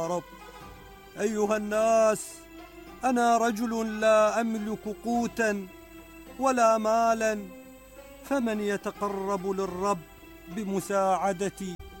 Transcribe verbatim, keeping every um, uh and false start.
رب. أيها الناس، أنا رجل لا أملك قوتا ولا مالا، فمن يتقرب للرب بمساعدتي؟